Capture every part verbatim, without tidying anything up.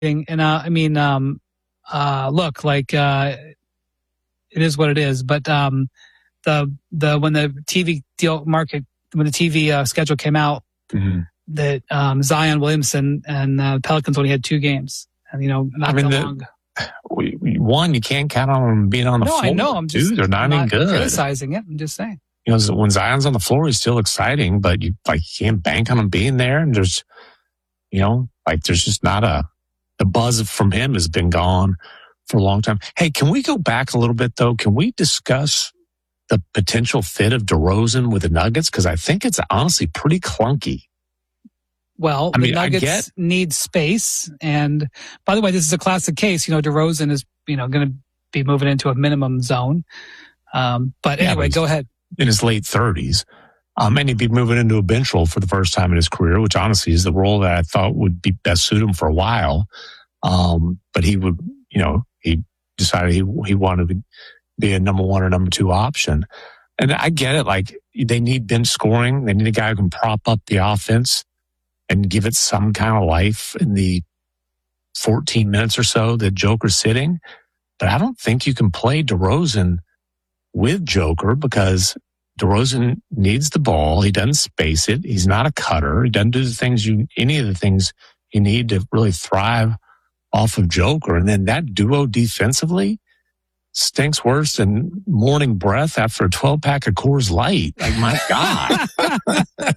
And uh, I mean, um, uh, look, like uh, it is what it is. But um, the the when the T V deal market, when the T V uh, schedule came out, mm-hmm. that um, Zion Williamson and uh, Pelicans only had two games, and you know, not I mean, that long. We, we, one, you can't count on them being on the no, floor. No, I know. I'm just Two, they're not, not even good. criticizing it. I'm just saying. You know, when Zion's on the floor, he's still exciting, but you like you can't bank on him being there. And there's, you know, like there's just not a. The buzz from him has been gone for a long time. Hey, can we go back a little bit though? Can we discuss the potential fit of DeRozan with the Nuggets? Because I think it's honestly pretty clunky. Well, I mean, the Nuggets I get, need space. And by the way, this is a classic case. You know, DeRozan is, you know, going to be moving into a minimum zone. Um, but yeah, anyway, but go ahead. In his late thirties. Um, and he'd be moving into a bench role for the first time in his career, which honestly is the role that I thought would be best suit him for a while. Um, but he would, you know, he decided he, he wanted to be a number one or number two option. And I get it. Like they need bench scoring. They need a guy who can prop up the offense and give it some kind of life in the fourteen minutes or so that Joker's sitting. But I don't think you can play DeRozan with Joker because DeRozan needs the ball. He doesn't space it. He's not a cutter. He doesn't do the things you, any of the things you need to really thrive off of Joker. And then that duo defensively stinks worse than morning breath after a twelve pack of Coors Light. Like, my God.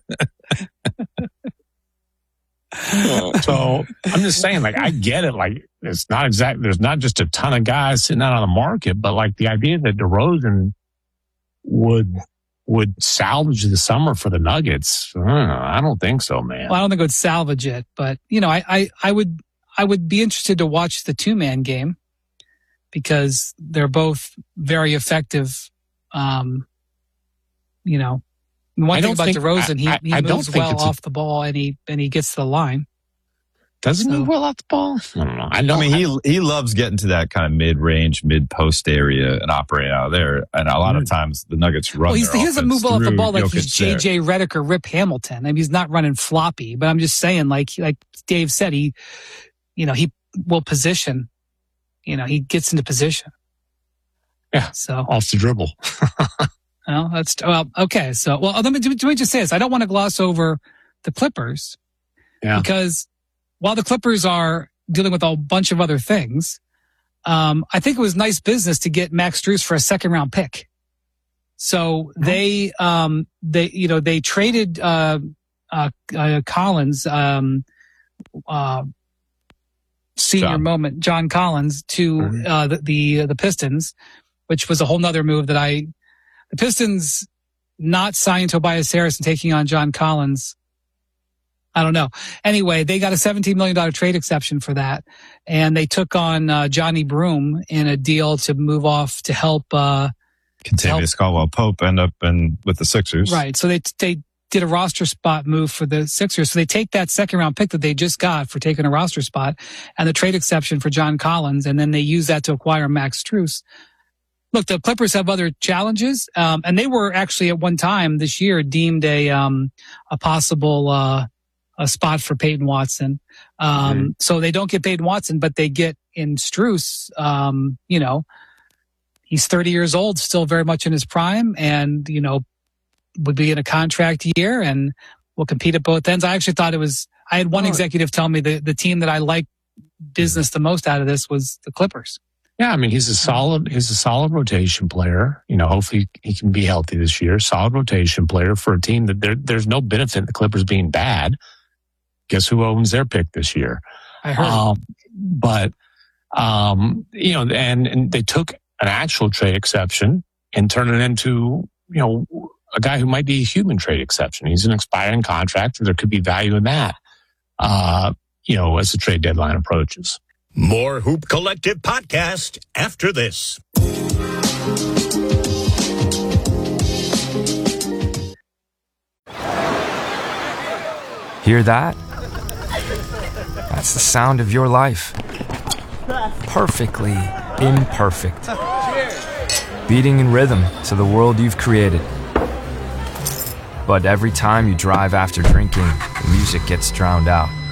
So I'm just saying, like, I get it. Like, it's not exact. There's not just a ton of guys sitting out on the market, but like the idea that DeRozan would, would salvage the summer for the Nuggets. I don't, know, I don't think so, man. Well, I don't think it would salvage it, but you know, I, I, I would, I would be interested to watch the two man game because they're both very effective. Um, you know, one I thing about think, DeRozan, he, I, he I moves well a, off the ball and he, and he gets to the line. Does he so, move well off the ball? I don't know. I, know, I mean, he he loves getting to that kind of mid-range, mid-post area and operating out of there. And a lot of times the Nuggets run. Well, he's, he doesn't move well off the ball like Jokic he's J J Redick or Rip Hamilton. I mean, he's not running floppy, but I'm just saying, like like Dave said, he, you know, he will position. You know, he gets into position. Yeah. So off the dribble. Well, that's well, okay. So, well, let me, let me just say this. I don't want to gloss over the Clippers. Yeah. Because while the Clippers are dealing with a bunch of other things, um, I think it was nice business to get Max Strus for a second round pick. So mm-hmm. they, um, they, you know, they traded, uh, uh, uh Collins, um, uh, senior John. moment, John Collins to, mm-hmm. uh, the, the, the Pistons, which was a whole nother move that I, the Pistons not signing Tobias Harris and taking on John Collins. I don't know. Anyway, they got a seventeen million dollars trade exception for that. And they took on uh, Johnny Broome in a deal to move off to help. Uh, Contavious Caldwell-Pope end up in with the Sixers. Right. So they they did a roster spot move for the Sixers. So they take that second round pick that they just got for taking a roster spot and the trade exception for John Collins. And then they use that to acquire Max Strus. Look, the Clippers have other challenges. Um, and they were actually at one time this year deemed a, um, a possible, uh, a spot for Peyton Watson. Um, mm-hmm. So they don't get Peyton Watson, but they get in Strus. Um, you know, he's thirty years old, still very much in his prime and, you know, would be in a contract year and will compete at both ends. I actually thought it was, I had one oh. executive tell me the, the team that I liked business the most out of this was the Clippers. Yeah. I mean, he's a solid, he's a solid rotation player. You know, hopefully he can be healthy this year. Solid rotation player for a team that there, there's no benefit in the Clippers being bad. Guess who owns their pick this year? I heard. Um, but, um, you know, and, and they took an actual trade exception and turned it into, you know, a guy who might be a human trade exception. He's an expiring contract. There could be value in that, uh, you know, as the trade deadline approaches. More Hoop Collective podcast after this. Hear that? That's the sound of your life. Perfectly imperfect. Beating in rhythm to the world you've created. But every time you drive after drinking, the music gets drowned out.